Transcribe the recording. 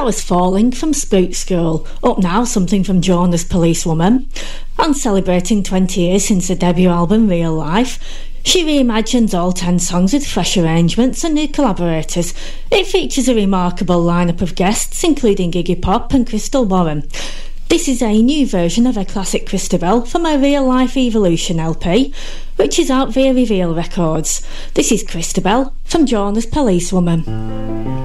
was Falling from Spook School. Up now, something from Jonas Policewoman. And celebrating 20 years since her debut album Real Life, she reimagines all 10 songs with fresh arrangements and new collaborators. It features a remarkable lineup of guests, including Iggy Pop and Crystal Warren. This is a new version of her classic Christabel from her Real Life Evolution LP, which is out via Reveal Records. This is Christabel from Jonas Policewoman.